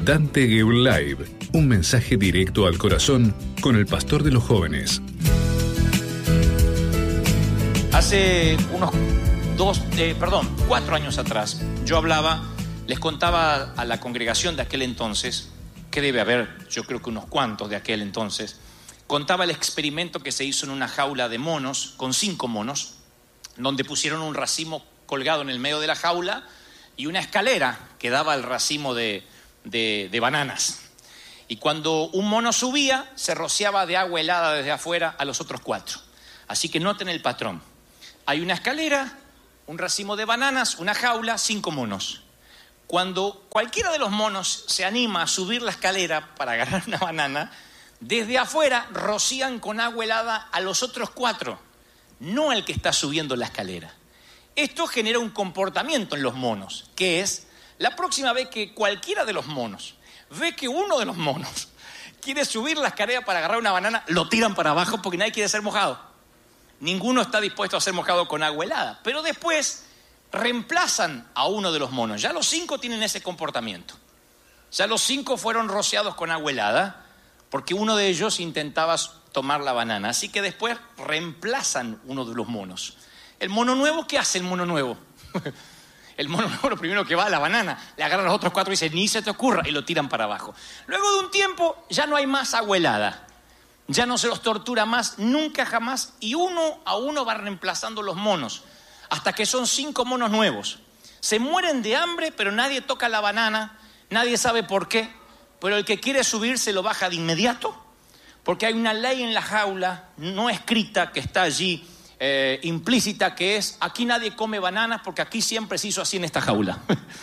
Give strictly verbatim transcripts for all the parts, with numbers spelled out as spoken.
Dante Gebel Live, un mensaje directo al corazón con el pastor de los jóvenes. Hace unos dos, eh, perdón, cuatro años atrás, yo hablaba, les contaba a la congregación de aquel entonces, que debe haber, yo creo que unos cuantos de aquel entonces, contaba el experimento que se hizo en una jaula de monos, con cinco monos, donde pusieron un racimo colgado en el medio de la jaula y una escalera que daba al racimo de, de, de bananas. Y cuando un mono subía, se rociaba de agua helada desde afuera a los otros cuatro. Así que noten el patrón. Hay una escalera, un racimo de bananas, una jaula, cinco monos. Cuando cualquiera de los monos se anima a subir la escalera para agarrar una banana, desde afuera rocían con agua helada a los otros cuatro, no al que está subiendo la escalera. Esto genera un comportamiento en los monos, que es, la próxima vez que cualquiera de los monos ve que uno de los monos quiere subir la escalera para agarrar una banana, lo tiran para abajo porque nadie quiere ser mojado. Ninguno está dispuesto a ser mojado con agua helada, pero después reemplazan a uno de los monos. Ya los cinco tienen ese comportamiento. Ya los cinco fueron rociados con agua helada porque uno de ellos intentaba tomar la banana. Así que después reemplazan uno de los monos. El mono nuevo, ¿qué hace el mono nuevo? El mono nuevo lo primero que va a la banana, le agarra a los otros cuatro y dice, ni se te ocurra, y lo tiran para abajo. Luego de un tiempo ya no hay más agua helada. Ya no se los tortura más, nunca jamás, y uno a uno va reemplazando los monos, hasta que son cinco monos nuevos. Se mueren de hambre, pero nadie toca la banana, nadie sabe por qué, pero el que quiere subir se lo baja de inmediato, porque hay una ley en la jaula, no escrita, que está allí, eh, implícita, que es, aquí nadie come bananas, porque aquí siempre se hizo así en esta jaula.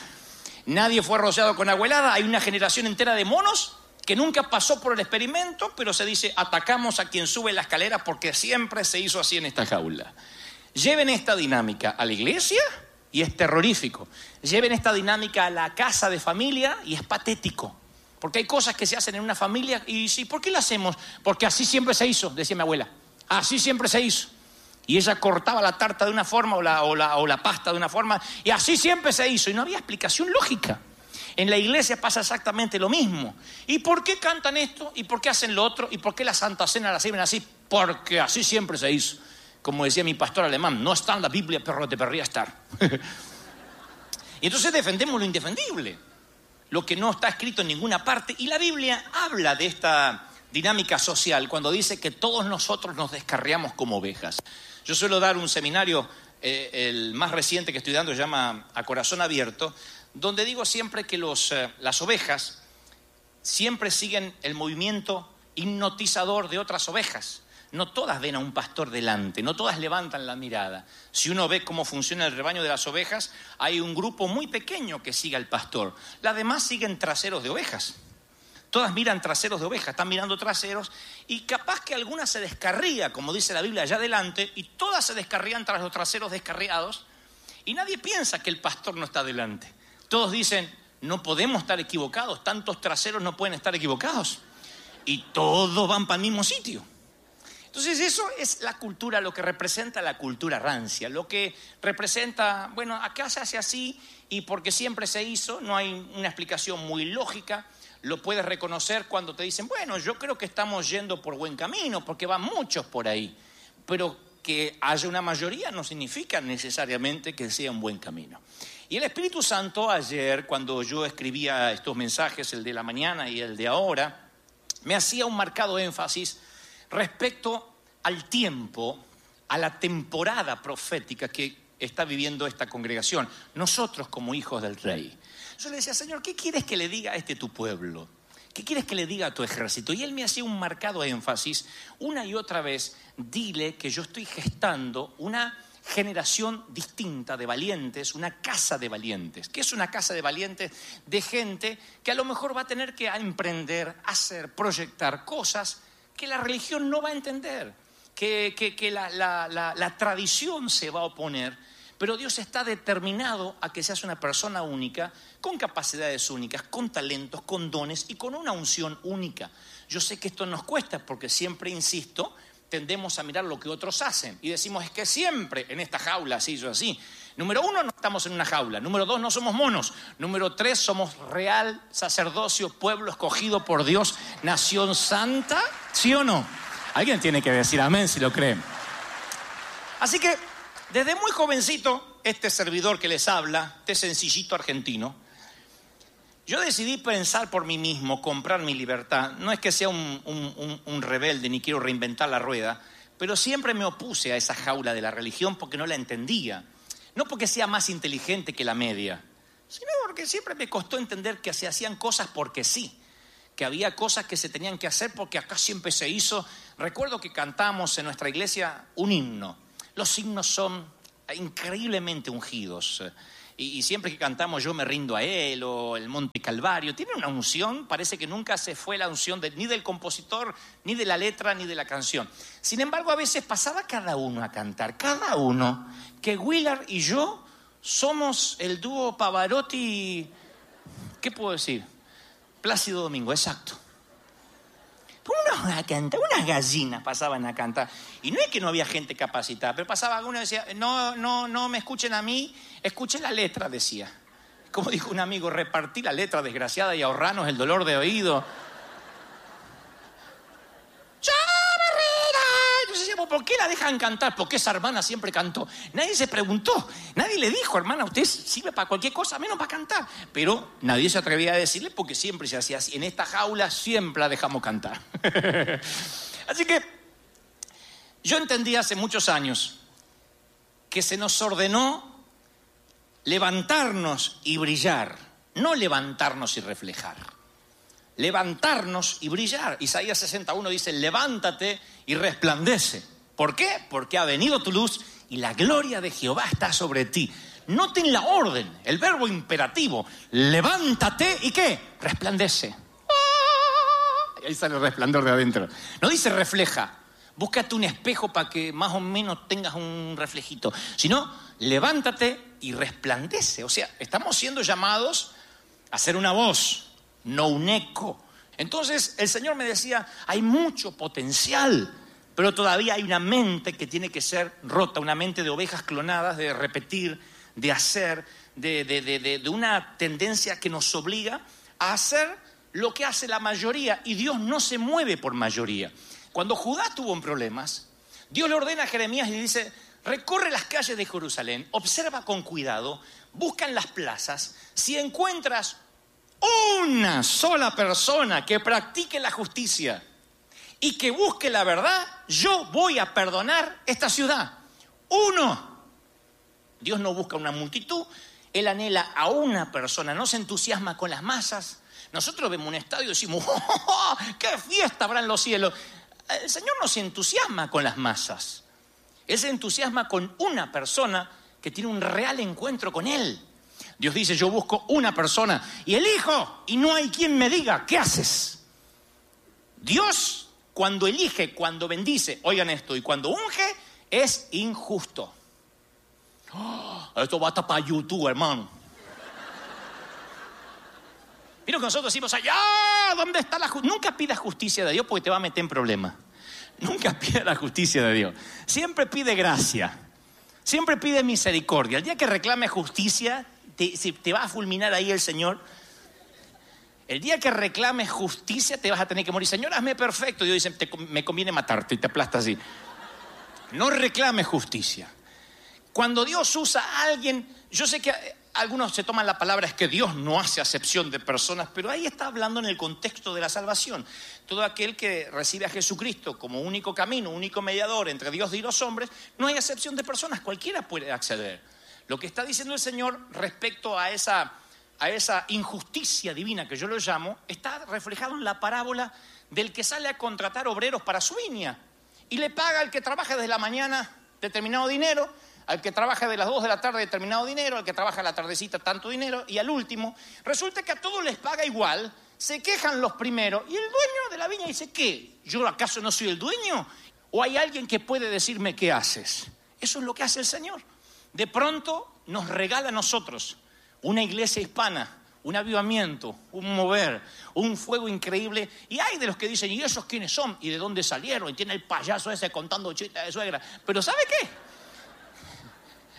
Nadie fue rociado con agua helada, hay una generación entera de monos que nunca pasó por el experimento, pero se dice, atacamos a quien sube la escalera porque siempre se hizo así en esta jaula. Lleven esta dinámica a la iglesia y es terrorífico. Lleven esta dinámica a la casa de familia y es patético. Porque hay cosas que se hacen en una familia y sí, ¿por qué la hacemos? Porque así siempre se hizo, decía mi abuela. Así siempre se hizo. Y ella cortaba la tarta de una forma o la, o la, o la pasta de una forma y así siempre se hizo. Y no había explicación lógica. En la iglesia pasa exactamente lo mismo. ¿Y por qué cantan esto? ¿Y por qué hacen lo otro? ¿Y por qué la Santa Cena la sirven así? Porque así siempre se hizo. Como decía mi pastor alemán, no está en la Biblia, pero debería estar. Y entonces defendemos lo indefendible, lo que no está escrito en ninguna parte. Y la Biblia habla de esta dinámica social cuando dice que todos nosotros nos descarriamos como ovejas. Yo suelo dar un seminario, eh, el más reciente que estoy dando se llama A Corazón Abierto, donde digo siempre que los, eh, las ovejas siempre siguen el movimiento hipnotizador de otras ovejas. No todas ven a un pastor delante, no todas levantan la mirada. Si uno ve cómo funciona el rebaño de las ovejas, hay un grupo muy pequeño que sigue al pastor. Las demás siguen traseros de ovejas. Todas miran traseros de ovejas, están mirando traseros y capaz que alguna se descarría, como dice la Biblia allá adelante, y todas se descarrían tras los traseros descarriados y nadie piensa que el pastor no está delante. Todos dicen, no podemos estar equivocados, tantos traseros no pueden estar equivocados. Y todos van para el mismo sitio. Entonces eso es la cultura, lo que representa la cultura rancia, lo que representa, bueno, acá se hace así y porque siempre se hizo, no hay una explicación muy lógica. Lo puedes reconocer cuando te dicen, bueno, yo creo que estamos yendo por buen camino, porque van muchos por ahí. Pero que haya una mayoría no significa necesariamente que sea un buen camino. Y el Espíritu Santo ayer, cuando yo escribía estos mensajes, el de la mañana y el de ahora, me hacía un marcado énfasis respecto al tiempo, a la temporada profética que está viviendo esta congregación, nosotros como hijos del Rey. Yo le decía, Señor, ¿qué quieres que le diga a este tu pueblo? ¿Qué quieres que le diga a tu ejército? Y él me hacía un marcado énfasis, una y otra vez, dile que yo estoy gestando una generación distinta de valientes, una casa de valientes. ¿Qué es una casa de valientes? De gente que a lo mejor va a tener que emprender, hacer, proyectar cosas que la religión no va a entender, que, que, que la, la, la, la tradición se va a oponer, pero Dios está determinado a que seas una persona única, con capacidades únicas, con talentos, con dones y con una unción única. Yo sé que esto nos cuesta porque siempre, insisto, tendemos a mirar lo que otros hacen y decimos, es que siempre en esta jaula se hizo así. Número uno, no estamos en una jaula. Número dos, no somos monos. Número tres, somos real sacerdocio, pueblo escogido por Dios, nación santa. ¿Sí o no? Alguien tiene que decir amén si lo creen. Así que, desde muy jovencito, este servidor que les habla, este sencillito argentino, yo decidí pensar por mí mismo, comprar mi libertad. No es que sea un, un, un, un rebelde ni quiero reinventar la rueda, pero siempre me opuse a esa jaula de la religión porque no la entendía. No porque sea más inteligente que la media, sino porque siempre me costó entender que se hacían cosas porque sí, que había cosas que se tenían que hacer porque acá siempre se hizo. Recuerdo que cantamos en nuestra iglesia un himno. Los himnos son increíblemente ungidos. Y, y siempre que cantamos Yo me rindo a él o el Monte Calvario, tiene una unción, parece que nunca se fue la unción de, ni del compositor, ni de la letra, ni de la canción. Sin embargo, a veces pasaba cada uno a cantar, cada uno, que Willard y yo somos el dúo Pavarotti, ¿qué puedo decir? Plácido Domingo, exacto. Unos a cantar, unas gallinas pasaban a cantar. Y no es que no había gente capacitada, pero pasaba uno y decía, no, no, no me escuchen a mí, escuchen la letra, decía. Como dijo un amigo, repartí la letra desgraciada y ahorranos el dolor de oído. Entonces decíamos, ¿por qué la dejan cantar? Porque esa hermana siempre cantó. Nadie se preguntó, nadie le dijo, hermana, usted sirve para cualquier cosa, menos para cantar. Pero nadie se atrevía a decirle porque siempre se hacía así. En esta jaula siempre la dejamos cantar. Así que yo entendí hace muchos años que se nos ordenó levantarnos y brillar, no levantarnos y reflejar. Levantarnos y brillar. Isaías sesenta y uno dice, levántate y resplandece. ¿Por qué? Porque ha venido tu luz y la gloria de Jehová está sobre ti. Noten la orden, el verbo imperativo. Levántate y ¿qué? Resplandece. Ahí sale el resplandor de adentro. No dice refleja. Búscate un espejo para que más o menos tengas un reflejito. Sino, levántate y resplandece. O sea, estamos siendo llamados a ser una voz, no un eco. Entonces el Señor me decía, hay mucho potencial, pero todavía hay una mente que tiene que ser rota, una mente de ovejas clonadas, de repetir, de hacer, de, de, de, de, de una tendencia que nos obliga a hacer lo que hace la mayoría, y Dios no se mueve por mayoría. Cuando Judá tuvo problemas, Dios le ordena a Jeremías y le dice, recorre las calles de Jerusalén, observa con cuidado, busca en las plazas, si encuentras una sola persona que practique la justicia y que busque la verdad, yo voy a perdonar esta ciudad. Uno. Dios no busca una multitud, Él anhela a una persona, no se entusiasma con las masas. Nosotros vemos un estadio y decimos, ¡oh, oh, oh, qué fiesta habrá en los cielos! El Señor no se entusiasma con las masas. Él se entusiasma con una persona que tiene un real encuentro con Él. Dios dice, yo busco una persona y elijo, y no hay quien me diga, ¿qué haces? Dios, cuando elige, cuando bendice, oigan esto, y cuando unge, es injusto. Oh, esto va hasta para YouTube, hermano. Mira que nosotros decimos, allá, ¿dónde está la justicia? Nunca pidas justicia de Dios porque te va a meter en problemas. Nunca pida la justicia de Dios. Siempre pide gracia. Siempre pide misericordia. El día que reclame justicia, te, si te va a fulminar ahí el Señor. El día que reclames justicia, te vas a tener que morir. Señor, hazme perfecto. Dios dice, te, me conviene matarte, y te aplasta así. No reclames justicia. Cuando Dios usa a alguien, yo sé que algunos se toman la palabra, es que Dios no hace acepción de personas, pero ahí está hablando en el contexto de la salvación. Todo aquel que recibe a Jesucristo como único camino, único mediador entre Dios y los hombres, no hay acepción de personas, cualquiera puede acceder. Lo que está diciendo el Señor respecto a esa, a esa injusticia divina, que yo lo llamo, está reflejado en la parábola del que sale a contratar obreros para su viña y le paga al que trabaja desde la mañana determinado dinero, al que trabaja de las dos de la tarde determinado dinero, al que trabaja a la tardecita tanto dinero, y al último, resulta que a todos les paga igual, se quejan los primeros, y el dueño de la viña dice, ¿qué? ¿Yo acaso no soy el dueño? ¿O hay alguien que puede decirme qué haces? Eso es lo que hace el Señor. De pronto nos regala a nosotros una iglesia hispana, un avivamiento, un mover, un fuego increíble, y hay de los que dicen, ¿y esos quiénes son? ¿Y de dónde salieron? Y tiene el payaso ese contando chistes de suegra, pero ¿sabe qué?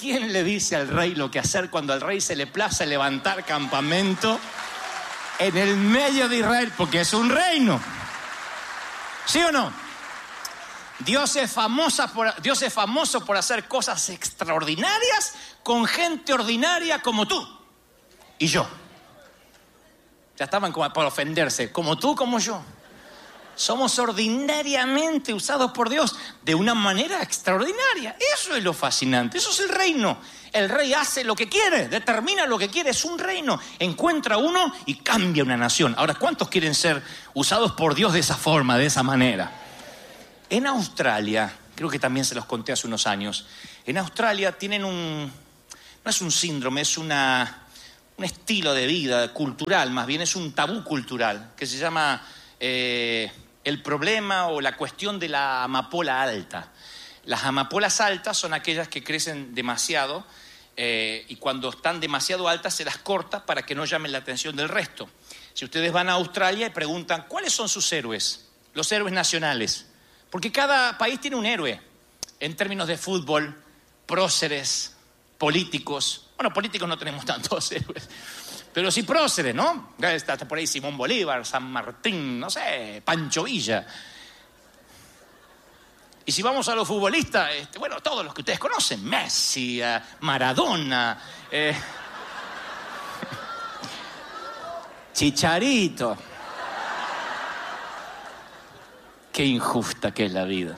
¿quién le dice al rey lo que hacer cuando al rey se le place levantar campamento en el medio de Israel? Porque es un reino. ¿Sí o no? Dios es, famosa por, Dios es famoso por hacer cosas extraordinarias con gente ordinaria como tú y yo. Ya estaban como para ofenderse, como tú, como yo. Somos ordinariamente usados por Dios de una manera extraordinaria. Eso es lo fascinante, eso es el reino. El rey hace lo que quiere, determina lo que quiere, es un reino. Encuentra uno y cambia una nación. Ahora, ¿cuántos quieren ser usados por Dios de esa forma, de esa manera? En Australia, creo que también se los conté hace unos años, en Australia tienen un, no es un síndrome, es una, un estilo de vida cultural, más bien es un tabú cultural, que se llama eh, el problema o la cuestión de la amapola alta. Las amapolas altas son aquellas que crecen demasiado eh, y cuando están demasiado altas se las corta para que no llamen la atención del resto. Si ustedes van a Australia y preguntan, ¿cuáles son sus héroes? Los héroes nacionales. Porque cada país tiene un héroe en términos de fútbol, próceres, políticos. Bueno, políticos no tenemos tantos héroes, pero sí próceres, ¿no? Está por ahí Simón Bolívar, San Martín, no sé, Pancho Villa. Y si vamos a los futbolistas, este, bueno, todos los que ustedes conocen, Messi, uh, Maradona, eh, Chicharito. Qué injusta que es la vida.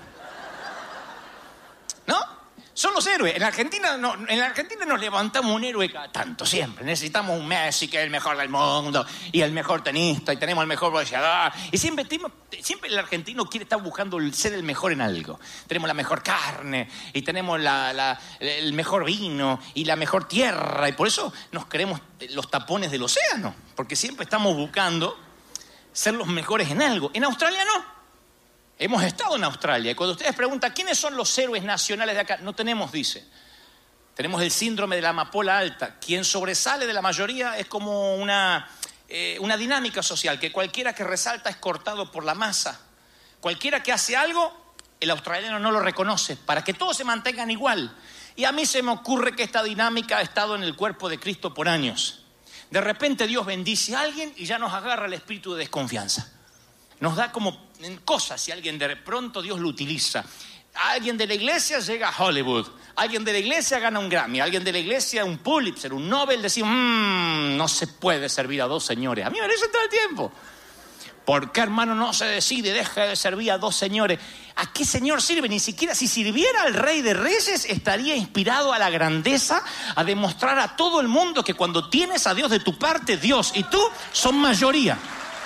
¿No? Son los héroes. En Argentina, no, en Argentina nos levantamos un héroe cada tanto, siempre. Necesitamos un Messi que es el mejor del mundo, y el mejor tenista, y tenemos el mejor boxeador. Y siempre, siempre el argentino quiere estar buscando ser el mejor en algo. Tenemos la mejor carne, y tenemos la, la, el mejor vino, y la mejor tierra. Y por eso nos creemos los tapones del océano. Porque siempre estamos buscando ser los mejores en algo. En Australia no. Hemos estado en Australia y cuando ustedes preguntan ¿quiénes son los héroes nacionales de acá? No tenemos, dice. Tenemos el síndrome de la amapola alta. Quien sobresale de la mayoría es como una, eh, una dinámica social, que cualquiera que resalta es cortado por la masa. Cualquiera que hace algo, el australiano no lo reconoce, para que todos se mantengan igual. Y a mí se me ocurre que esta dinámica ha estado en el cuerpo de Cristo por años. De repente Dios bendice a alguien y ya nos agarra el espíritu de desconfianza. Nos da como cosas si alguien de pronto Dios lo utiliza. Alguien de la iglesia llega a Hollywood. Alguien de la iglesia gana un Grammy. Alguien de la iglesia un Pulitzer, un Nobel. Decimos, mmm, no se puede servir a dos señores. A mí me parece todo el tiempo. ¿Por qué, hermano, no se decide y deja de servir a dos señores? ¿A qué señor sirve? Ni siquiera si sirviera al Rey de Reyes estaría inspirado a la grandeza, a demostrar a todo el mundo que cuando tienes a Dios de tu parte, Dios y tú son mayoría.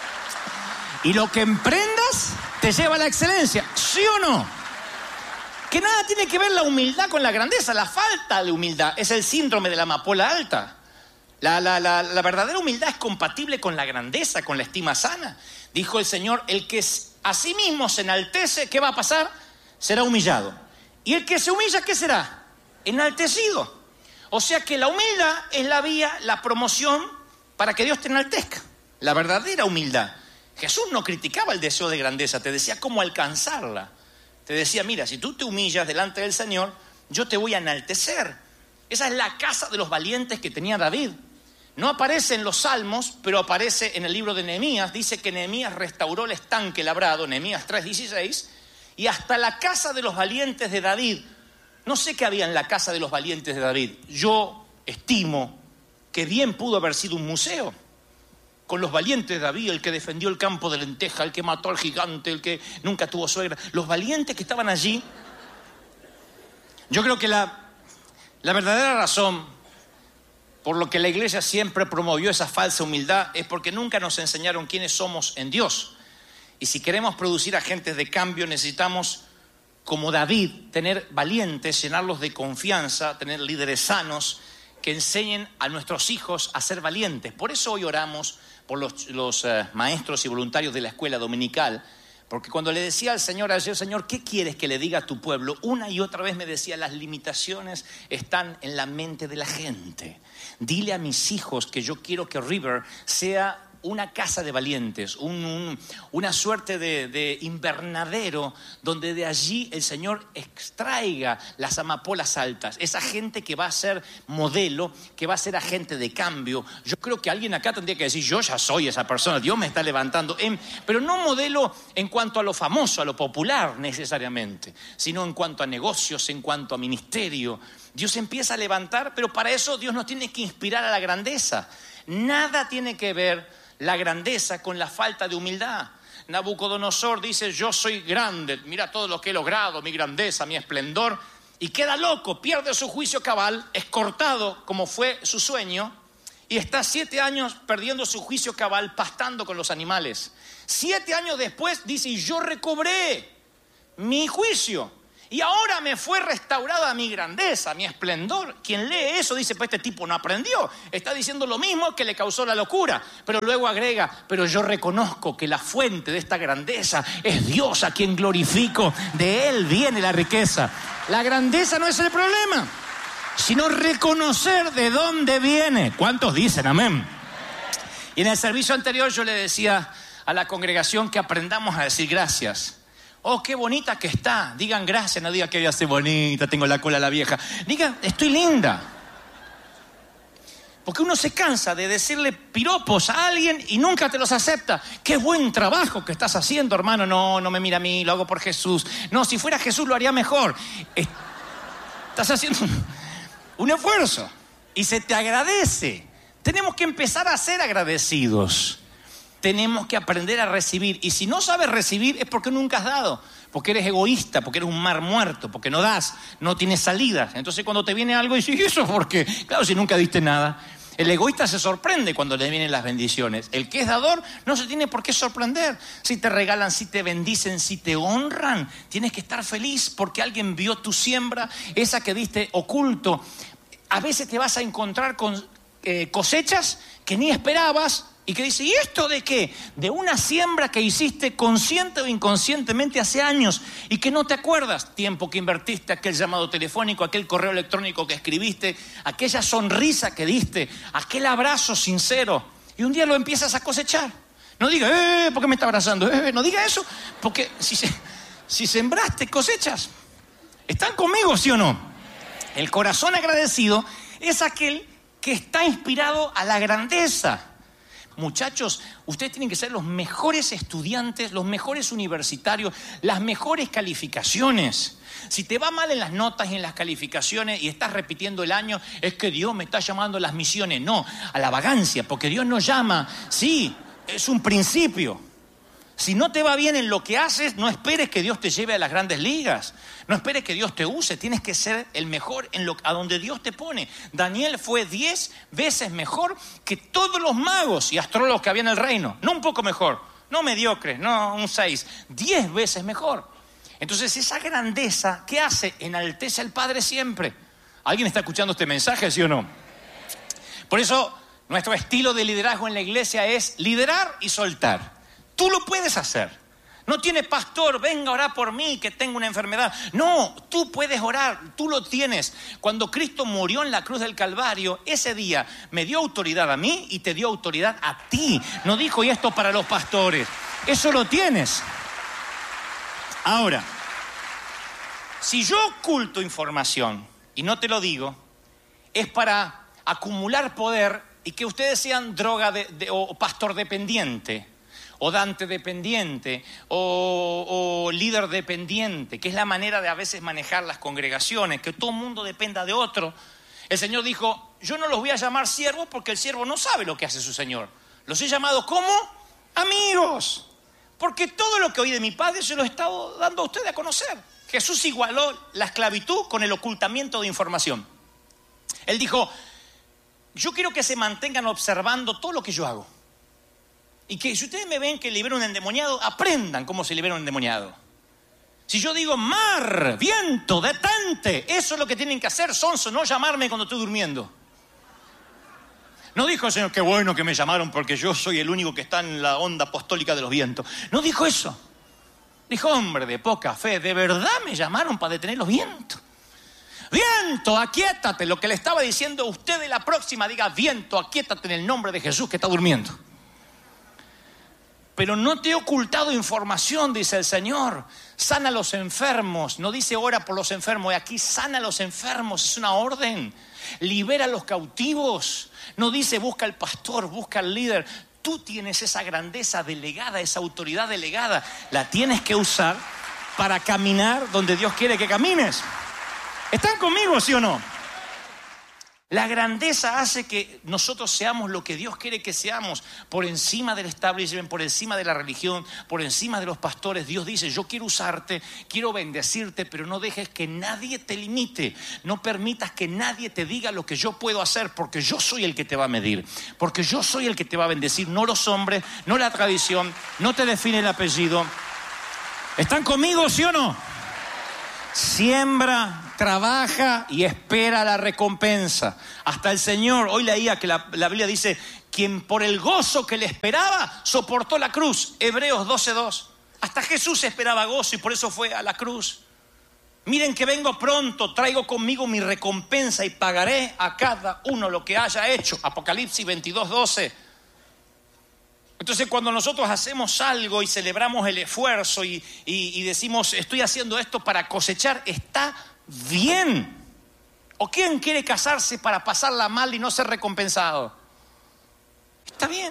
Y lo que emprendas te lleva a la excelencia, ¿sí o no? Que nada tiene que ver la humildad con la grandeza. La falta de humildad es el síndrome de la amapola alta. La, la, la, la verdadera humildad es compatible con la grandeza, con la estima sana. Dijo el Señor, el que a sí mismo se enaltece, ¿qué va a pasar? Será humillado. Y el que se humilla, ¿qué será? Enaltecido. O sea que la humildad es la vía, la promoción para que Dios te enaltezca. La verdadera humildad. Jesús no criticaba el deseo de grandeza, te decía cómo alcanzarla. Te decía, mira, si tú te humillas delante del Señor, yo te voy a enaltecer. Esa es la casa de los valientes que tenía David. No aparece en los Salmos, pero aparece en el libro de Nehemías. Dice que Nehemías restauró el estanque labrado, Nehemías tres dieciséis, y hasta la casa de los valientes de David. No sé qué había en la casa de los valientes de David. Yo estimo que bien pudo haber sido un museo. Con los valientes de David, el que defendió el campo de lenteja, el que mató al gigante, el que nunca tuvo suegra. Los valientes que estaban allí. Yo creo que la, la verdadera razón por lo que la iglesia siempre promovió esa falsa humildad es porque nunca nos enseñaron quiénes somos en Dios. Y si queremos producir agentes de cambio, necesitamos, como David, tener valientes, llenarlos de confianza, tener líderes sanos que enseñen a nuestros hijos a ser valientes. Por eso hoy oramos por los, los uh, maestros y voluntarios de la escuela dominical, porque cuando le decía al Señor ayer, Señor, ¿qué quieres que le diga a tu pueblo? Una y otra vez me decía, las limitaciones están en la mente de la gente. Dile a mis hijos que yo quiero que River sea una casa de valientes, un, un, una suerte de, de invernadero donde de allí el Señor extraiga las amapolas altas, esa gente que va a ser modelo, que va a ser agente de cambio. Yo creo que alguien acá tendría que decir, yo ya soy esa persona, Dios me está levantando, en, pero no modelo en cuanto a lo famoso, a lo popular necesariamente, sino en cuanto a negocios, en cuanto a ministerio. Dios empieza a levantar, pero para eso Dios nos tiene que inspirar a la grandeza. Nada tiene que ver la grandeza con la falta de humildad. Nabucodonosor dice, yo soy grande, mira todo lo que he logrado, mi grandeza, mi esplendor, y queda loco, pierde su juicio cabal, es cortado como fue su sueño, y está siete años perdiendo su juicio cabal, pastando con los animales. Siete años después dice, y yo recobré mi juicio, y ahora me fue restaurada mi grandeza, mi esplendor. Quien lee eso dice, pues este tipo no aprendió. Está diciendo lo mismo que le causó la locura. Pero luego agrega, pero yo reconozco que la fuente de esta grandeza es Dios, a quien glorifico. De Él viene la riqueza. La grandeza no es el problema, sino reconocer de dónde viene. ¿Cuántos dicen amén? Y en el servicio anterior yo le decía a la congregación que aprendamos a decir gracias. Oh, qué bonita que está. Digan gracias, no digan que ella hace bonita, tengo la cola a la vieja. Digan, estoy linda. Porque uno se cansa de decirle piropos a alguien y nunca te los acepta. Qué buen trabajo que estás haciendo, hermano. No, no me mira a mí, lo hago por Jesús. No, si fuera Jesús lo haría mejor. Estás haciendo un, un esfuerzo y se te agradece. Tenemos que empezar a ser agradecidos. Tenemos que aprender a recibir. Y si no sabes recibir es porque nunca has dado. Porque eres egoísta, porque eres un mar muerto, porque no das, no tienes salidas. Entonces cuando te viene algo dices, ¿y eso por qué? Claro, si nunca diste nada. El egoísta se sorprende cuando le vienen las bendiciones. El que es dador no se tiene por qué sorprender. Si te regalan, si te bendicen, si te honran, tienes que estar feliz porque alguien vio tu siembra, esa que diste oculto. A veces te vas a encontrar con eh, cosechas que ni esperabas. Y que dice, ¿y esto de qué? De una siembra que hiciste consciente o inconscientemente hace años y que no te acuerdas. Tiempo que invertiste, aquel llamado telefónico, aquel correo electrónico que escribiste, aquella sonrisa que diste, aquel abrazo sincero. Y un día lo empiezas a cosechar. No diga, eh, ¿por qué me está abrazando? Eh, no diga eso, porque si, si sembraste, cosechas. ¿Están conmigo, sí o no? El corazón agradecido es aquel que está inspirado a la grandeza. Muchachos, ustedes tienen que ser los mejores estudiantes, los mejores universitarios, las mejores calificaciones. Si te va mal en las notas y en las calificaciones y estás repitiendo el año, es que Dios me está llamando a las misiones. No, a la vagancia, porque Dios nos llama. Sí, es un principio. Si no te va bien en lo que haces, no esperes que Dios te lleve a las grandes ligas. No esperes que Dios te use. Tienes que ser el mejor en lo, a donde Dios te pone. Daniel fue diez veces mejor que todos los magos y astrólogos que había en el reino. No un poco mejor, no mediocre, no un seis. Diez veces mejor. Entonces esa grandeza, ¿qué hace? Enaltece al Padre siempre. ¿Alguien está escuchando este mensaje, sí o no? Por eso nuestro estilo de liderazgo en la iglesia es liderar y soltar. Tú lo puedes hacer. No tiene pastor, venga a orar por mí que tengo una enfermedad. No, tú puedes orar, tú lo tienes. Cuando Cristo murió en la cruz del Calvario, ese día me dio autoridad a mí y te dio autoridad a ti. No dijo, y esto para los pastores. Eso lo tienes. Ahora, si yo oculto información y no te lo digo, es para acumular poder y que ustedes sean droga de, de, o pastor dependiente. O Dante dependiente, o, o líder dependiente, que es la manera de a veces manejar las congregaciones, que todo el mundo dependa de otro. El Señor dijo, yo no los voy a llamar siervos porque el siervo no sabe lo que hace su Señor. Los he llamado ¿cómo? Amigos. Porque todo lo que oí de mi Padre se lo he estado dando a ustedes a conocer. Jesús igualó la esclavitud con el ocultamiento de información. Él dijo, yo quiero que se mantengan observando todo lo que yo hago. Y que si ustedes me ven que libero un endemoniado, aprendan cómo se libera un endemoniado. Si yo digo, mar, viento, detente, eso es lo que tienen que hacer, sonso, no llamarme cuando estoy durmiendo. No dijo el Señor, qué bueno que me llamaron porque yo soy el único que está en la onda apostólica de los vientos. No dijo eso. Dijo, hombre de poca fe, ¿de verdad me llamaron para detener los vientos? Viento, aquíétate. Lo que le estaba diciendo a usted de la próxima, diga, viento, aquíétate en el nombre de Jesús que está durmiendo. pero no te he ocultado información, dice el Señor. Sana a los enfermos. No dice ora por los enfermos. Aquí sana a los enfermos. Es una orden. Libera a los cautivos. No dice busca al pastor, busca al líder. Tú tienes esa grandeza delegada, esa autoridad delegada. La tienes que usar para caminar donde Dios quiere que camines. ¿Están conmigo, sí o no? La grandeza hace que nosotros seamos lo que Dios quiere que seamos, por encima del establishment, por encima de la religión, por encima de los pastores. Dios dice, yo quiero usarte, quiero bendecirte, pero no dejes que nadie te limite. No permitas que nadie te diga lo que yo puedo hacer, porque yo soy el que te va a medir, porque yo soy el que te va a bendecir, no los hombres, no la tradición, no te define el apellido. ¿Están conmigo, sí o no? Siembra, trabaja y espera la recompensa. Hasta el Señor, hoy leía que la, la Biblia dice, quien por el gozo que le esperaba soportó la cruz. Hebreos doce dos. Hasta Jesús esperaba gozo y por eso fue a la cruz. Miren que vengo pronto, traigo conmigo mi recompensa y pagaré a cada uno lo que haya hecho. Apocalipsis veintidós doce. Entonces cuando nosotros hacemos algo y celebramos el esfuerzo y, y, y decimos estoy haciendo esto para cosechar, está bien. ¿O quién quiere casarse para pasarla mal y no ser recompensado? Está bien.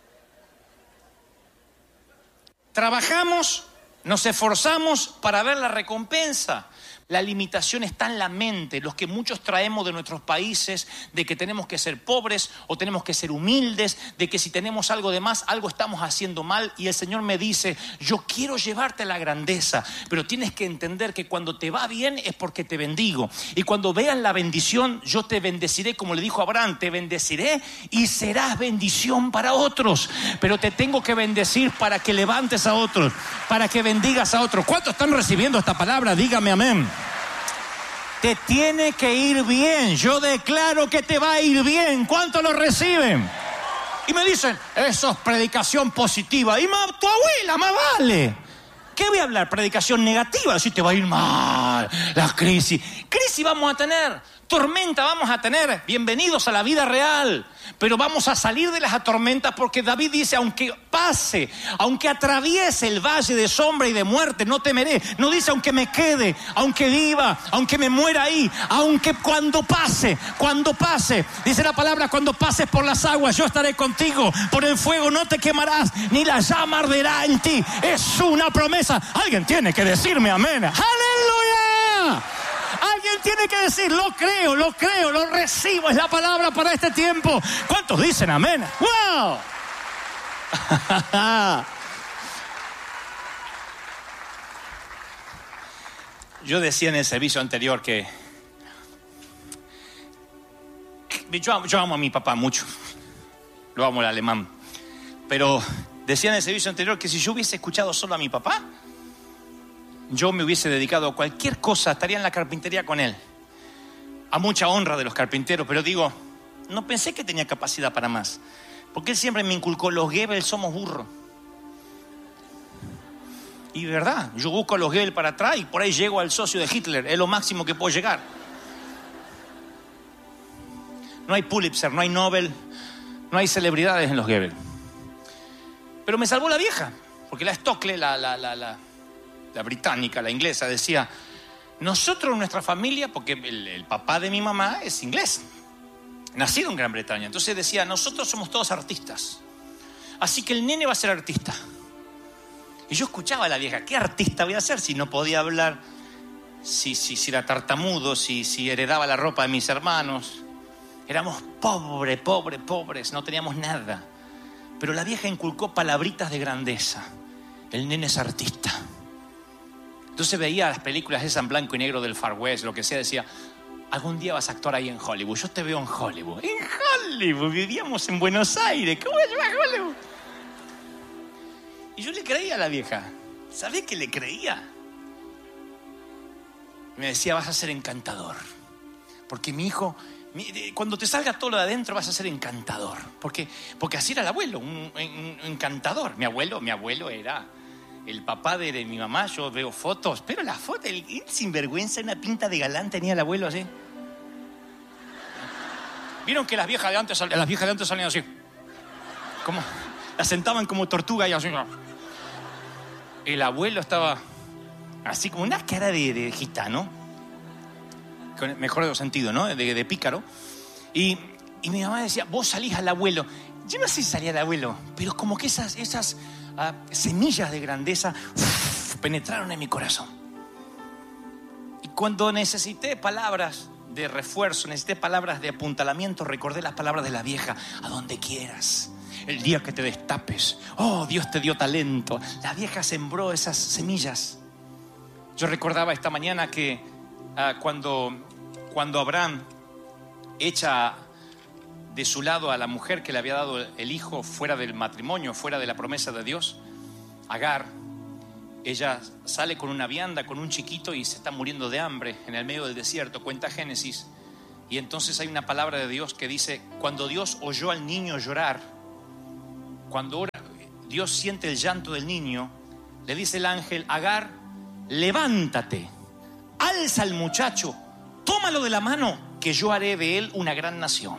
Trabajamos, nos esforzamos para ver la recompensa. La limitación está en la mente, los que muchos traemos de nuestros países, de que tenemos que ser pobres o tenemos que ser humildes, de que si tenemos algo de más, algo estamos haciendo mal. Y el Señor me dice, yo quiero llevarte a la grandeza, pero tienes que entender que cuando te va bien es porque te bendigo. Y cuando vean la bendición, yo te bendeciré, como le dijo Abraham, te bendeciré y serás bendición para otros. Pero te tengo que bendecir para que levantes a otros, para que bendigas a otros. ¿Cuántos están recibiendo esta palabra? Dígame amén. Te tiene que ir bien. Yo declaro que te va a ir bien. ¿Cuántos lo reciben? Y me dicen, eso es predicación positiva. Y más, tu abuela, más vale. ¿Qué voy a hablar? Predicación negativa. Si te va a ir mal, la crisis. Crisis vamos a tener, tormenta vamos a tener. Bienvenidos a la vida real. Pero vamos a salir de las tormentas porque David dice, aunque pase, aunque atraviese el valle de sombra y de muerte, no temeré. No dice aunque me quede, aunque viva, aunque me muera ahí, aunque cuando pase, cuando pase. Dice la palabra, cuando pases por las aguas, yo estaré contigo. Por el fuego no te quemarás, ni la llama arderá en ti. Es una promesa. Alguien tiene que decirme amén. ¡Aleluya! Alguien tiene que decir, lo creo, lo creo, lo recibo. Es la palabra para este tiempo. ¿Cuántos dicen amén? ¡Wow! Yo decía en el servicio anterior que yo amo, yo amo a mi papá mucho. Lo amo el alemán. Pero decía en el servicio anterior que si yo hubiese escuchado solo a mi papá, yo me hubiese dedicado a cualquier cosa, estaría en la carpintería con él. A mucha honra de los carpinteros, pero digo, no pensé que tenía capacidad para más. Porque él siempre me inculcó, los Goebbels somos burros. Y de verdad, yo busco a los Goebbels para atrás y por ahí llego al socio de Hitler, es lo máximo que puedo llegar. No hay Pulitzer, no hay Nobel, no hay celebridades en los Goebbels. Pero me salvó la vieja, porque la Stokely, la... la, la, la la británica, la inglesa, decía, nosotros, nuestra familia, porque el, el papá de mi mamá es inglés, nacido en Gran Bretaña, entonces decía, nosotros somos todos artistas, así que el nene va a ser artista. Y yo escuchaba a la vieja, ¿qué artista voy a ser si no podía hablar, si, si, si era tartamudo, si, si heredaba la ropa de mis hermanos? Éramos pobres, pobres, pobres, no teníamos nada. Pero la vieja inculcó palabritas de grandeza. El nene es artista. Entonces veía las películas esas en blanco y negro del Far West, lo que sea, decía, algún día vas a actuar ahí en Hollywood. Yo te veo en Hollywood. En Hollywood, vivíamos en Buenos Aires. ¿Cómo voy a llevar a Hollywood? Y yo le creía a la vieja. ¿Sabés que le creía? Me decía, vas a ser encantador. Porque mi hijo, mi, cuando te salga todo lo de adentro vas a ser encantador. Porque, porque así era el abuelo, un, un, un encantador. Mi abuelo, mi abuelo era... El papá de mi mamá, yo veo fotos, pero la foto, el, el sinvergüenza, una pinta de galán tenía el abuelo así. ¿Vieron que las viejas de antes, las viejas de antes salían así? ¿Cómo? La sentaban como tortuga y así. El abuelo estaba así como una cara de, de gitano, con el mejor de los sentidos, ¿no? De, de pícaro. Y, y mi mamá decía, vos salís al abuelo. Yo no sé si salía al abuelo, pero como que esas, esas uh, semillas de grandeza uf, penetraron en mi corazón. Y cuando necesité palabras de refuerzo, necesité palabras de apuntalamiento, recordé las palabras de la vieja: a donde quieras, el día que te destapes, oh, Dios te dio talento. La vieja sembró esas semillas. Yo recordaba esta mañana que uh, cuando, cuando Abraham echa de su lado a la mujer que le había dado el hijo fuera del matrimonio, fuera de la promesa de Dios, Agar, ella sale con una vianda, con un chiquito, y se está muriendo de hambre en el medio del desierto, cuenta Génesis. Y entonces hay una palabra de Dios que dice: cuando Dios oyó al niño llorar, cuando Dios siente el llanto del niño, le dice el ángel: Agar, levántate, alza al muchacho, tómalo de la mano, que yo haré de él una gran nación.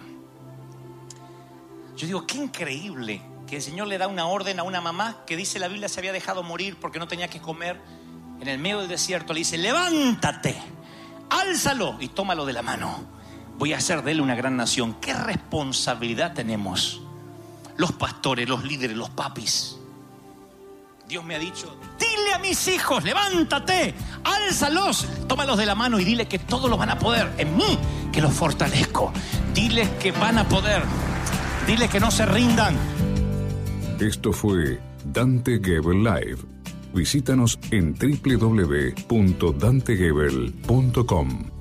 Yo digo, qué increíble que el Señor le da una orden a una mamá que, dice la Biblia, se había dejado morir porque no tenía que comer. En el medio del desierto le dice: levántate, álzalo y tómalo de la mano, voy a hacer de él una gran nación. Qué responsabilidad tenemos los pastores, los líderes, los papis. Dios me ha dicho: dile a mis hijos, levántate, álzalos, tómalos de la mano y dile que todos los van a poder en mí, que los fortalezco. Diles que van a poder. Dile que no se rindan. Esto fue Dante Gebel Live. Visítanos en doble u doble u doble u punto dante gebel punto com.